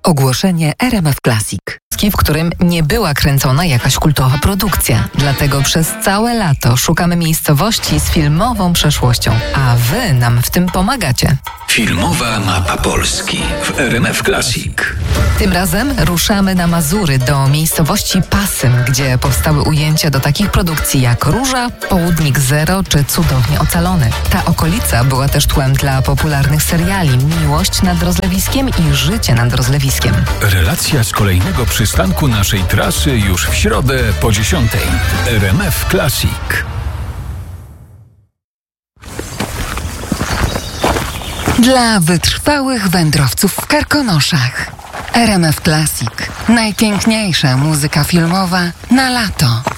Ogłoszenie RMF Classic, w którym nie była kręcona jakaś kultowa produkcja. Dlatego przez całe lato szukamy miejscowości z filmową przeszłością, a wy nam w tym pomagacie. Filmowa mapa Polski w RMF Classic. Tym razem ruszamy na Mazury do miejscowości Pasym, gdzie powstały ujęcia do takich produkcji jak Róża, Południk Zero czy Cudownie Ocalony. Ta okolica była też tłem dla popularnych seriali Miłość nad rozlewiskiem i Życie nad rozlewiskiem. Relacja z kolejnego przystanku naszej trasy już w środę po 10:00. RMF Classic. Dla wytrwałych wędrowców w Karkonoszach. RMF Classic. Najpiękniejsza muzyka filmowa na lato.